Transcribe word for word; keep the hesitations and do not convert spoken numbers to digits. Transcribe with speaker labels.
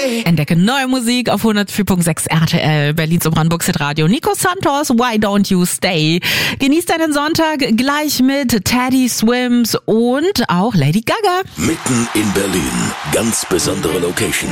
Speaker 1: stay.
Speaker 2: Entdecke neue Musik auf hundertvier Komma sechs R T L, Berlins und Brandenburgs Hitradio. Nico Santos, Why Don't You Stay? Genieß deinen Sonntag gleich mit Teddy Swims und auch Lady Gaga.
Speaker 3: Mitten in Berlin, ganz besondere Location.